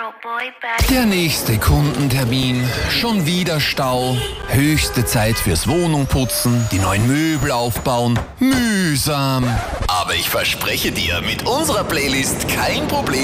Der nächste Kundentermin, schon wieder Stau, höchste Zeit fürs Wohnungputzen, die neuen Möbel aufbauen, mühsam. Aber ich verspreche dir, mit unserer Playlist kein Problem.